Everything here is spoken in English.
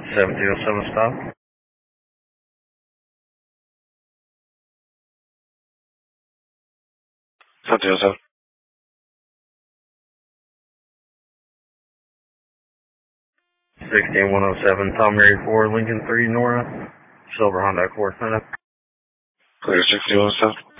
1707 stop. 1707. 16107, Tom Mary 4, Lincoln 3, Nora, Silver Honda Accord, sign up. Clear 6107.